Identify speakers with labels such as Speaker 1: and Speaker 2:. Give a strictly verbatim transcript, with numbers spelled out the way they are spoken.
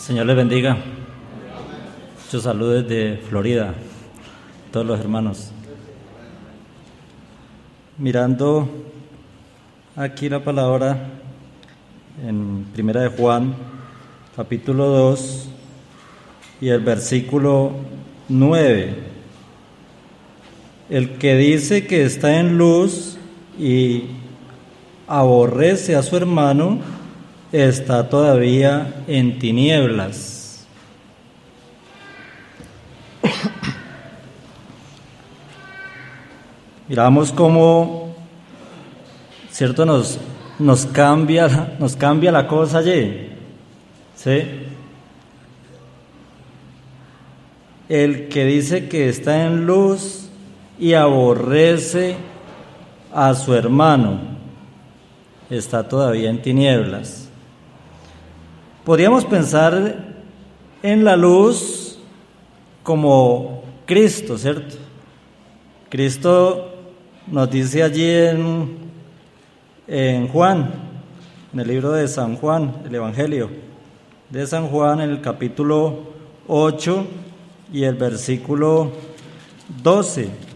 Speaker 1: Señor les bendiga. Muchos saludos desde Florida, todos los hermanos. Mirando aquí la palabra en Primera de Juan, capítulo dos y el versículo nueve. El que dice que está en luz y aborrece a su hermano, está todavía en tinieblas. Miramos cómo, cierto, nos, nos cambia, nos cambia la cosa allí, ¿sí? El que dice que está en luz y aborrece a su hermano, está todavía en tinieblas. Podríamos pensar en la luz como Cristo, ¿cierto? Cristo nos dice allí en, en Juan, en el libro de San Juan, el Evangelio de San Juan, en el capítulo ocho y el versículo doce.